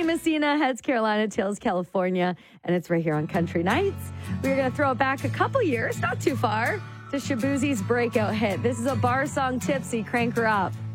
Messina heads Carolina, tails California, and it's right here on Country Nights. We're going to throw it back a couple years, not too far, to Shaboozie's breakout hit. This is a bar song, Tipsy. Crank her up.